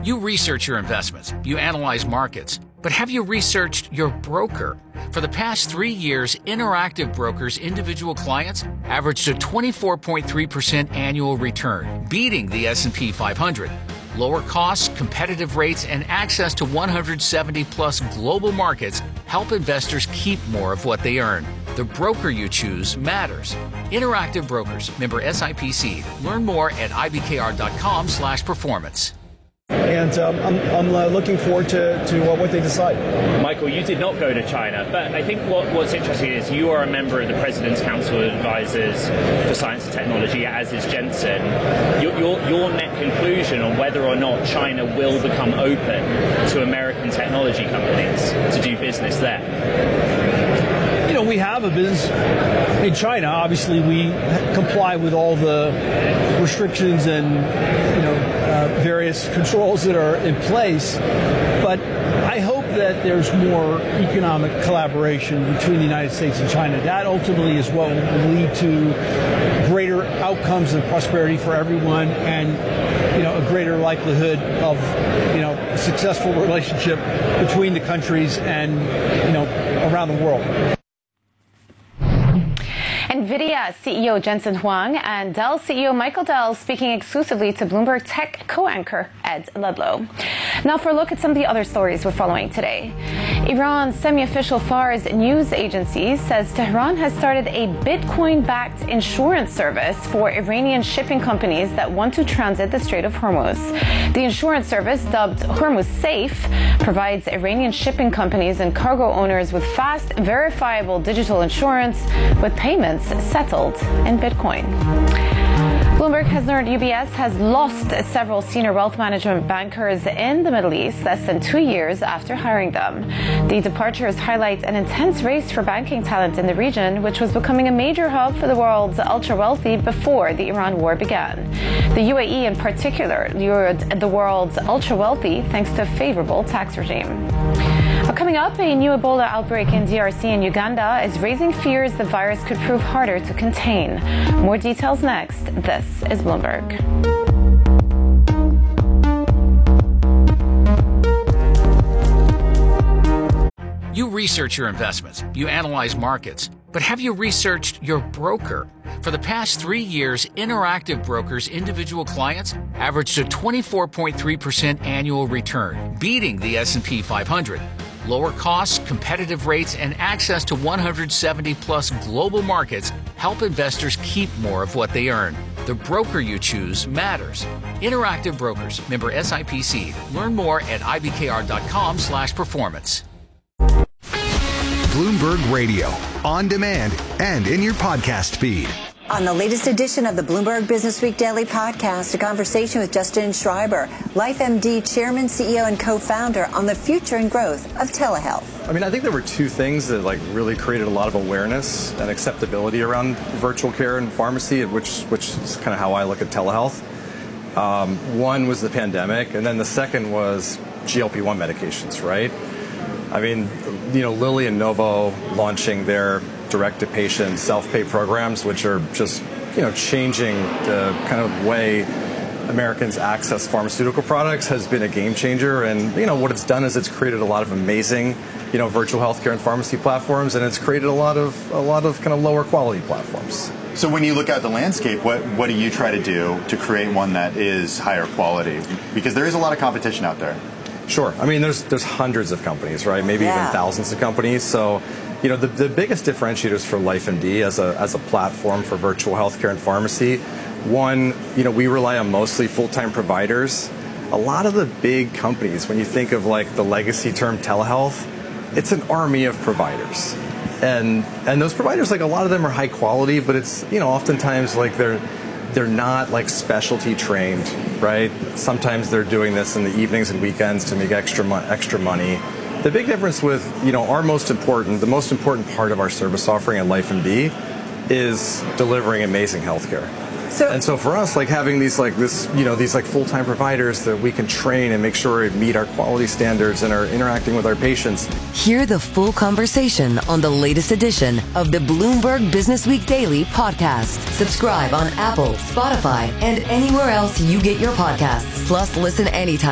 You research your investments, you analyze markets, but have you researched your broker? For the past 3 years, Interactive Brokers' individual clients averaged a 24.3% annual return, beating the S&P 500. Lower costs, competitive rates, and access to 170-plus global markets help investors keep more of what they earn. The broker you choose matters. Interactive Brokers, member SIPC. Learn more at ibkr.com/performance. And I'm looking forward to what they decide. Michael, you did not go to China, but I think what's interesting is you are a member of the President's Council of Advisors for Science and Technology, as is Jensen. Your net conclusion on whether or not China will become open to American technology companies to do business there? We have a business in China. Obviously, we comply with all the restrictions and various controls that are in place. But I hope that there's more economic collaboration between the United States and China. That ultimately is what will lead to greater outcomes and prosperity for everyone, and a greater likelihood of a successful relationship between the countries and around the world. NVIDIA CEO Jensen Huang and Dell CEO Michael Dell speaking exclusively to Bloomberg Tech co-anchor Ed Ludlow. Now for a look at some of the other stories we're following today. Iran's semi-official Fars news agency says Tehran has started a Bitcoin-backed insurance service for Iranian shipping companies that want to transit the Strait of Hormuz. The insurance service, dubbed Hormuz Safe, provides Iranian shipping companies and cargo owners with fast, verifiable digital insurance with payments settled in Bitcoin. Bloomberg has learned UBS has lost several senior wealth management bankers in the Middle East less than 2 years after hiring them. The departures highlight an intense race for banking talent in the region, which was becoming a major hub for the world's ultra-wealthy before the Iran war began. The UAE in particular lured the world's ultra-wealthy thanks to a favorable tax regime. Coming up, a new Ebola outbreak in DRC and Uganda is raising fears the virus could prove harder to contain. More details next. This is Bloomberg. You research your investments, you analyze markets, but have you researched your broker? For the past 3 years, Interactive Brokers' individual clients averaged a 24.3% annual return, beating the S&P 500. Lower costs, competitive rates, and access to 170-plus global markets help investors keep more of what they earn. The broker you choose matters. Interactive Brokers, member SIPC. Learn more at ibkr.com/performance. Bloomberg Radio, on demand and in your podcast feed. On the latest edition of the Bloomberg Business Week Daily Podcast, a conversation with Justin Schreiber, LifeMD Chairman, CEO, and co-founder on the future and growth of telehealth. I think there were two things that really created a lot of awareness and acceptability around virtual care and pharmacy, which is kind of how I look at telehealth. One was the pandemic, and then the second was GLP-1 medications, right? Lilly and Novo launching their direct-to-patient self-pay programs, which are just, changing the kind of way Americans access pharmaceutical products, has been a game changer. And, what it's done is it's created a lot of amazing, virtual healthcare and pharmacy platforms, and it's created a lot of kind of lower quality platforms. So when you look at the landscape, what do you try to do to create one that is higher quality? Because there is a lot of competition out there. Sure. There's hundreds of companies, right? Maybe even thousands of companies. So, the biggest differentiators for LifeMD as a platform for virtual healthcare and pharmacy, one, we rely on mostly full-time providers. A lot of the big companies, when you think of the legacy term telehealth, it's an army of providers. And those providers, a lot of them are high quality, but it's, oftentimes they're not specialty trained, right? Sometimes they're doing this in the evenings and weekends to make extra money. The big difference with, the most important part of our service offering at LifeMD is delivering amazing healthcare. So for us, having these full-time providers that we can train and make sure it meet our quality standards and are interacting with our patients. Hear the full conversation on the latest edition of the Bloomberg Business Week Daily Podcast. Subscribe on Apple, Spotify, and anywhere else you get your podcasts. Plus, listen anytime.